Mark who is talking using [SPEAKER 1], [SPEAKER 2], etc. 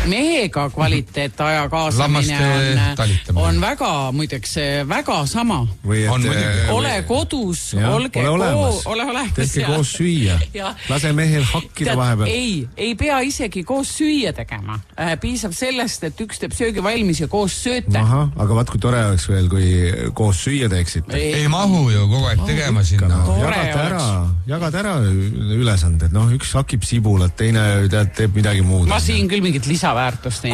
[SPEAKER 1] mehega kvaliteetaja kaasamine on väga, muideks, väga sama. Ole kodus, olge koos, ole olemas.
[SPEAKER 2] Tehke koos süüa. Lase mehel hakkida vahepeal.
[SPEAKER 1] Ei pea isegi koos süüa tegema. Piisab sellest, et üks teeb söögi valmis ja koos sööte.
[SPEAKER 2] Aha, aga vaat kui tore oleks veel, kui koos süüa teeksite.
[SPEAKER 3] Ei mahu ju kogu aeg tegema sinna.
[SPEAKER 2] Jagad ära ülesanded. Üks hakib sibulat, teine teeb midagi muud.
[SPEAKER 1] Ma siin küll mingit lisaväärtust